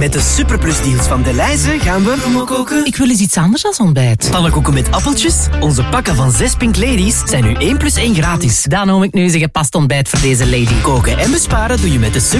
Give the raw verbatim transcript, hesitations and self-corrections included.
Met de superplusdeals van Delhaize gaan we koken. Ik wil eens iets anders als ontbijt. Pannenkoeken met appeltjes. Onze pakken van zes Pink Ladies zijn nu één plus één gratis. Dan noem ik nu eens een gepast ontbijt voor deze lady. Koken en besparen doe je met de